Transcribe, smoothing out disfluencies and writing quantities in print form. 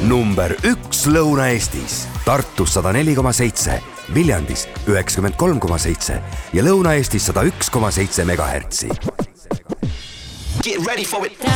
number 1 Lõuna-Eestis. Tartus 104,7, Viljandis 93,7 ja Lõuna-Eestis 101,7 megahertsi. Get ready for it.